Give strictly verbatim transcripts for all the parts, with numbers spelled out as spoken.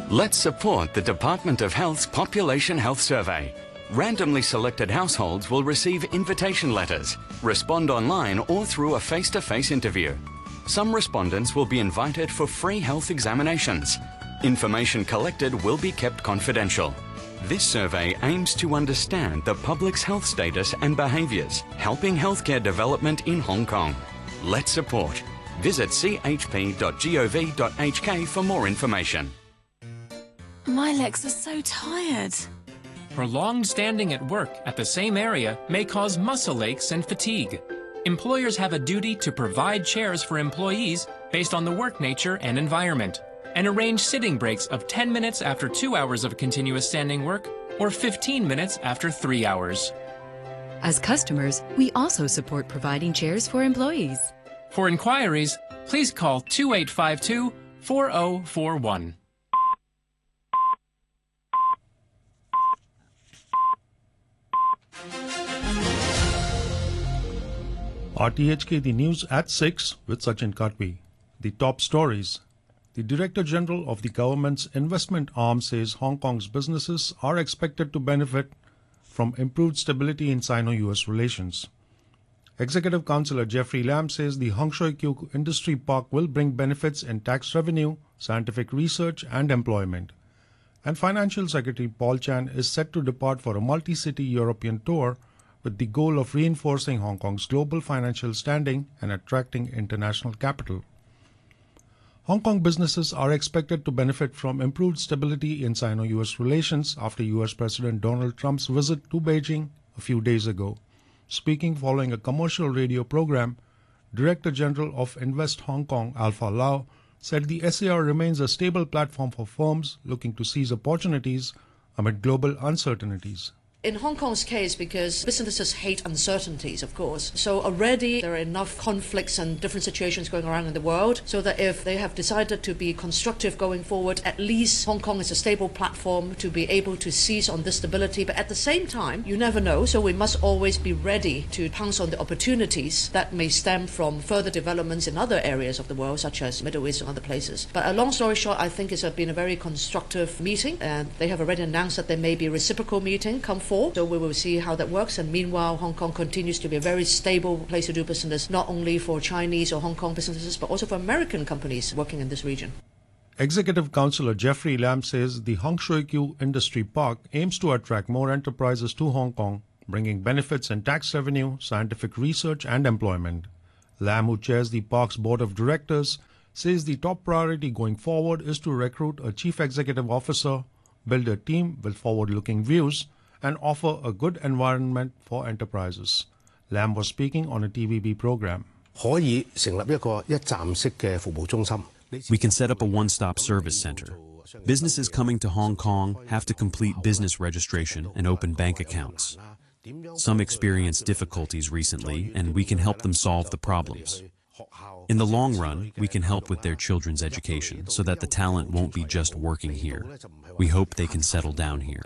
Let's support the Department of Health's Population Health Survey. Randomly selected households will receive invitation letters, respond online or through a face-to-face interview. Some respondents will be invited for free health examinations. Information collected will be kept confidential. This survey aims to understand the public's health status and behaviours, helping healthcare development in Hong Kong. Let's support. Visit c h p dot gov dot h k for more information. My legs are so tired. Prolonged standing at work at the same area may cause muscle aches and fatigue. Employers have a duty to provide chairs for employees based on the work nature and environment, and arrange sitting breaks of ten minutes after two hours of continuous standing work or fifteen minutes after three hours. As customers, we also support providing chairs for employees. For inquiries, please call two eight five two, four zero four one. R T H K, the news at six with Sachin Katwi. The top stories. The Director General of the government's investment arm says Hong Kong's businesses are expected to benefit from improved stability in Sino-U S relations. Executive Councillor Jeffrey Lam says the Hung Shui Kiu Industry Park will bring benefits in tax revenue, scientific research and employment. And Financial Secretary Paul Chan is set to depart for a multi-city European tour with the goal of reinforcing Hong Kong's global financial standing and attracting international capital. Hong Kong businesses are expected to benefit from improved stability in Sino-U S relations after U S President Donald Trump's visit to Beijing a few days ago. Speaking following a commercial radio program, Director General of Invest Hong Kong, Alpha Lau, said the S A R remains a stable platform for firms looking to seize opportunities amid global uncertainties. In Hong Kong's case, because businesses hate uncertainties, of course, so already there are enough conflicts and different situations going around in the world, so that if they have decided to be constructive going forward, at least Hong Kong is a stable platform to be able to seize on this stability. But at the same time, you never know, so we must always be ready to pounce on the opportunities that may stem from further developments in other areas of the world, such as Middle East and other places. But a long story short, I think it's been a very constructive meeting, and they have already announced that there may be a reciprocal meeting come forward. So we will see how that works, and meanwhile Hong Kong continues to be a very stable place to do business, not only for Chinese or Hong Kong businesses but also for American companies working in this region. Executive Councillor Jeffrey Lam says the Hung Shui Kiu Industry Park aims to attract more enterprises to Hong Kong, bringing benefits in tax revenue, scientific research and employment. Lam, who chairs the park's board of directors, says the top priority going forward is to recruit a chief executive officer, build a team with forward-looking views, and offer a good environment for enterprises. Lam was speaking on a T V B program. We can set up a one-stop service center. Businesses coming to Hong Kong have to complete business registration and open bank accounts. Some experience difficulties recently, and we can help them solve the problems. In the long run, we can help with their children's education so that the talent won't be just working here. We hope they can settle down here.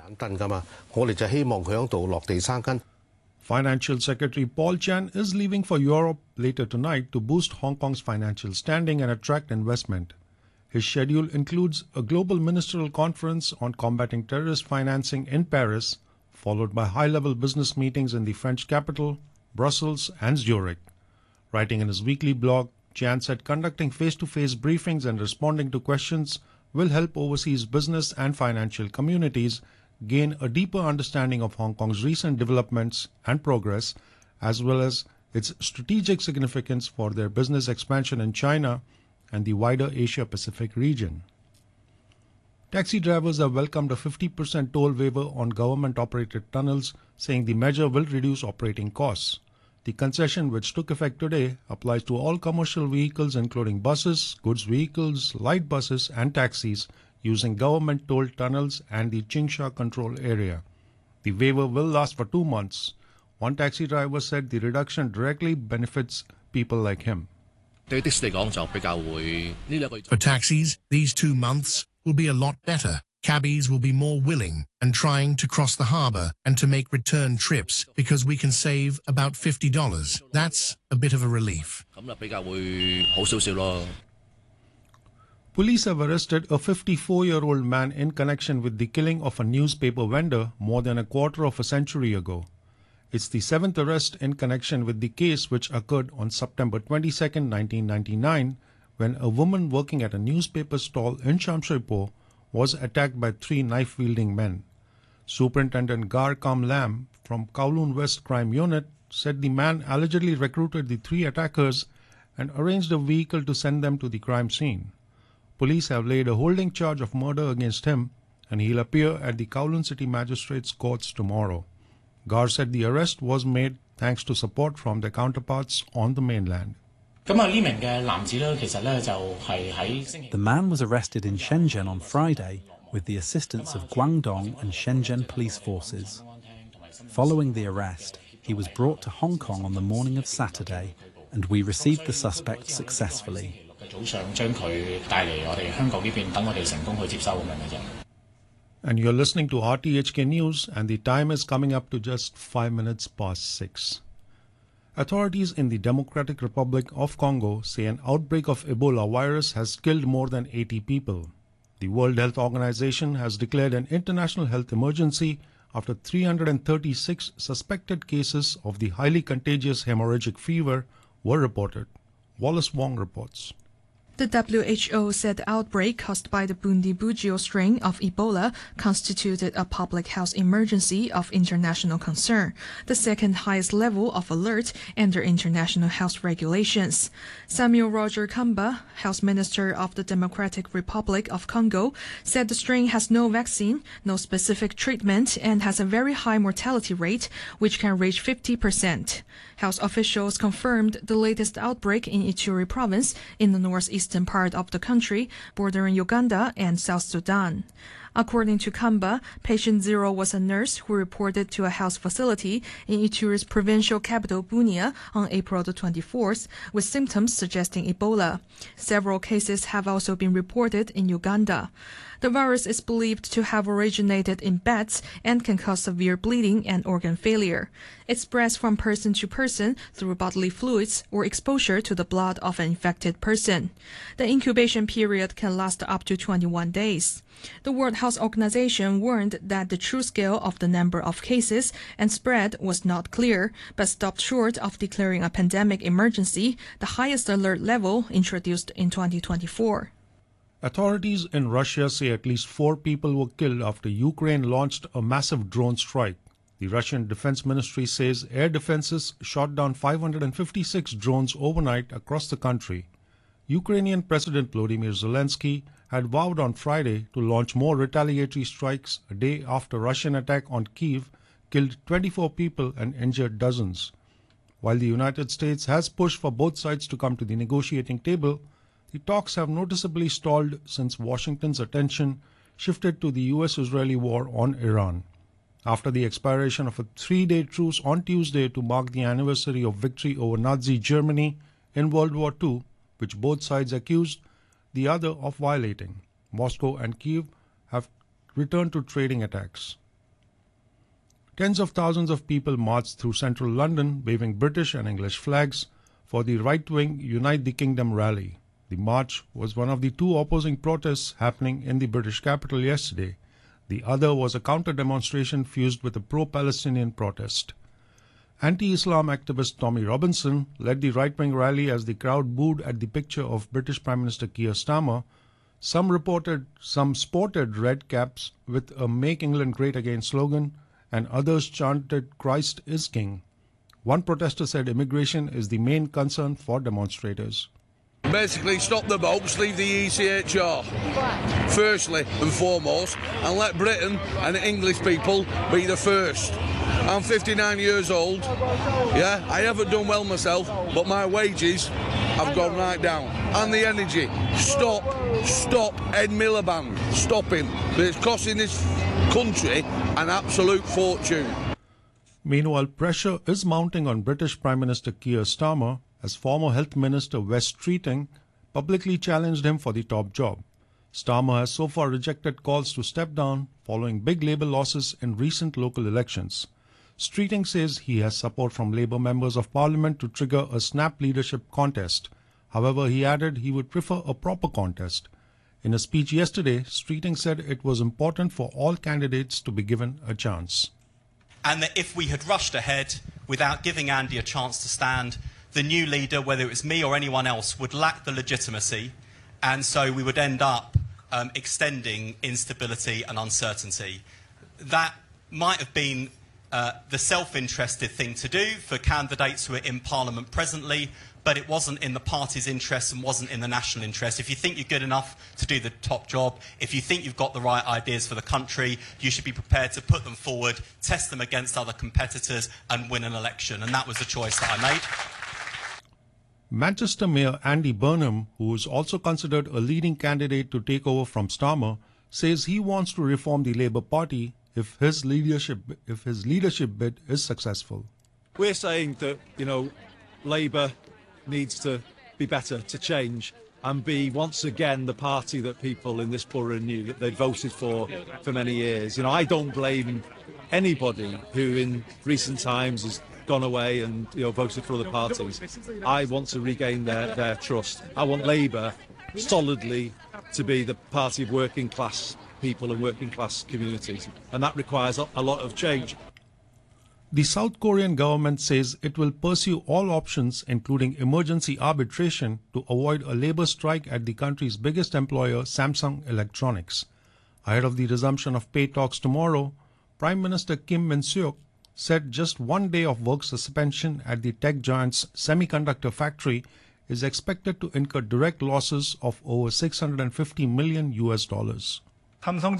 Financial Secretary Paul Chan is leaving for Europe later tonight to boost Hong Kong's financial standing and attract investment. His schedule includes a global ministerial conference on combating terrorist financing in Paris, followed by high-level business meetings in the French capital, Brussels and Zurich. Writing in his weekly blog, Chan said conducting face-to-face briefings and responding to questions will help overseas business and financial communities gain a deeper understanding of Hong Kong's recent developments and progress, as well as its strategic significance for their business expansion in China and the wider Asia-Pacific region. Taxi drivers have welcomed a fifty percent toll waiver on government-operated tunnels, saying the measure will reduce operating costs. The concession, which took effect today, applies to all commercial vehicles including buses, goods vehicles, light buses and taxis using government-tolled tunnels and the Tsim Sha control area. The waiver will last for two months. One taxi driver said the reduction directly benefits people like him. For taxis, these two months will be a lot better. Cabbies will be more willing and trying to cross the harbour and to make return trips because we can save about fifty dollars. That's a bit of a relief. Police have arrested a fifty-four-year-old man in connection with the killing of a newspaper vendor more than a quarter of a century ago. It's the seventh arrest in connection with the case, which occurred on September twenty-second, nineteen ninety-nine, when a woman working at a newspaper stall in Shamsherpur was attacked by three knife-wielding men. Superintendent Gar Kam Lam from Kowloon West Crime Unit said the man allegedly recruited the three attackers and arranged a vehicle to send them to the crime scene. Police have laid a holding charge of murder against him, and he'll appear at the Kowloon City Magistrates Courts tomorrow. Gar said the arrest was made thanks to support from their counterparts on the mainland. The man was arrested in Shenzhen on Friday with the assistance of Guangdong and Shenzhen police forces. Following the arrest, he was brought to Hong Kong on the morning of Saturday, and we received the suspect successfully. And you're listening to R T H K News, and the time is coming up to just five minutes past six. Authorities in the Democratic Republic of Congo say an outbreak of Ebola virus has killed more than eighty people. The World Health Organization has declared an international health emergency after three hundred thirty-six suspected cases of the highly contagious hemorrhagic fever were reported. Wallace Wong reports. The W H O said the outbreak caused by the Bundibugyo strain of Ebola constituted a public health emergency of international concern, the second highest level of alert under international health regulations. Samuel Roger Kamba, Health Minister of the Democratic Republic of Congo, said the strain has no vaccine, no specific treatment, and has a very high mortality rate, which can reach fifty percent. Health officials confirmed the latest outbreak in Ituri province in the northeastern part of the country, bordering Uganda and South Sudan. According to Kamba, patient zero was a nurse who reported to a health facility in Ituri's provincial capital Bunia on April the twenty-fourth with symptoms suggesting Ebola. Several cases have also been reported in Uganda. The virus is believed to have originated in bats and can cause severe bleeding and organ failure. It spreads from person to person through bodily fluids or exposure to the blood of an infected person. The incubation period can last up to twenty-one days. The World Health Organization warned that the true scale of the number of cases and spread was not clear, but stopped short of declaring a pandemic emergency, the highest alert level introduced in twenty twenty-four. Authorities in Russia say at least four people were killed after Ukraine launched a massive drone strike. The Russian Defense Ministry says air defenses shot down five hundred fifty-six drones overnight across the country. Ukrainian President Volodymyr Zelensky had vowed on Friday to launch more retaliatory strikes a day after Russian attack on Kyiv killed twenty-four people and injured dozens. While the United States has pushed for both sides to come to the negotiating table, the talks have noticeably stalled since Washington's attention shifted to the U S Israeli war on Iran. After the expiration of a three-day truce on Tuesday to mark the anniversary of victory over Nazi Germany in World War Two, which both sides accused the other of violating, Moscow and Kyiv have returned to trading attacks. Tens of thousands of people marched through central London waving British and English flags for the right-wing Unite the Kingdom rally. The march was one of the two opposing protests happening in the British capital yesterday. The other was a counter-demonstration fused with a pro-Palestinian protest. Anti-Islam activist Tommy Robinson led the right-wing rally as the crowd booed at the picture of British Prime Minister Keir Starmer. Some reported, some sported red caps with a Make England Great Again slogan, and others chanted Christ is King. One protester said immigration is the main concern for demonstrators. Basically, stop the boats, leave the E C H R, firstly and foremost, and let Britain and English people be the first. I'm fifty-nine years old, yeah, I haven't done well myself, but my wages have gone right down. And the energy, stop, stop Ed Miliband, stop him. It's costing this country an absolute fortune. Meanwhile, pressure is mounting on British Prime Minister Keir Starmer as former Health Minister Wes Streeting publicly challenged him for the top job. Starmer has so far rejected calls to step down following big Labour losses in recent local elections. Streeting says he has support from Labour members of Parliament to trigger a snap leadership contest. However, he added he would prefer a proper contest. In a speech yesterday, Streeting said it was important for all candidates to be given a chance. And that if we had rushed ahead without giving Andy a chance to stand, the new leader, whether it was me or anyone else, would lack the legitimacy, and so we would end up um, extending instability and uncertainty. That might have been uh, the self-interested thing to do for candidates who are in Parliament presently, but it wasn't in the party's interest and wasn't in the national interest. If you think you're good enough to do the top job, if you think you've got the right ideas for the country, you should be prepared to put them forward, test them against other competitors and win an election. And that was the choice that I made. Manchester Mayor Andy Burnham, who is also considered a leading candidate to take over from Starmer, says he wants to reform the Labour Party if his leadership if his leadership bid is successful. We're saying that, you know, Labour needs to be better, to change, and be once again the party that people in this borough knew that they'd voted for for many years. You know, I don't blame anybody who in recent times has gone away and, you know, voted for other parties. I want to regain their, their trust. I want Labour solidly to be the party of working class people and working class communities, and that requires a, a lot of change. The South Korean government says it will pursue all options, including emergency arbitration, to avoid a labour strike at the country's biggest employer, Samsung Electronics. Ahead of the resumption of pay talks tomorrow, Prime Minister Kim Min-seok said just one day of work suspension at the tech giant's semiconductor factory is expected to incur direct losses of over six hundred fifty million U S dollars. We urge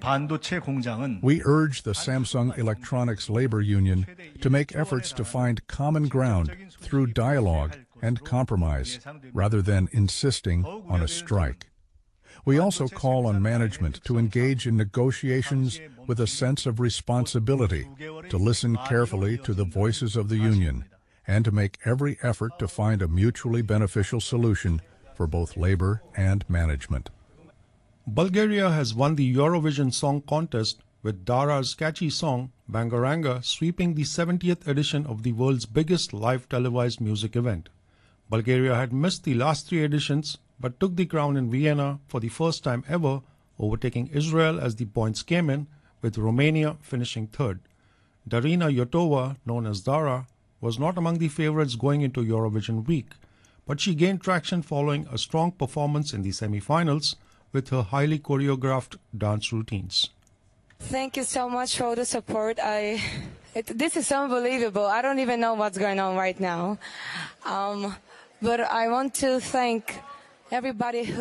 the Samsung Electronics labor union to make efforts to find common ground through dialogue and compromise, rather than insisting on a strike. We also call on management to engage in negotiations with a sense of responsibility, to listen carefully to the voices of the union, and to make every effort to find a mutually beneficial solution for both labor and management. Bulgaria has won the Eurovision Song Contest, with Dara's catchy song, Bangaranga, sweeping the seventieth edition of the world's biggest live televised music event. Bulgaria had missed the last three editions, but took the crown in Vienna for the first time ever, overtaking Israel as the points came in, with Romania finishing third. Darina Yotova, known as Dara, was not among the favourites going into Eurovision week, but she gained traction following a strong performance in the semi-finals, with her highly choreographed dance routines. Thank you so much for all the support. I, it, this is unbelievable. I don't even know what's going on right now. Um, but I want to thank everybody who